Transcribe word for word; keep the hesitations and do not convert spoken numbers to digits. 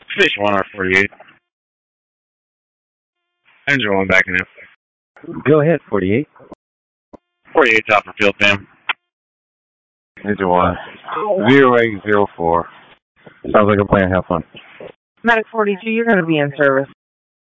Fish one R forty-eight. Engine one backing up. Go ahead, forty-eight. forty-eight top for field, Sam. Engine one. zero eight zero four. Sounds like a plan. Have fun. Medic forty-two, you're going to be in service.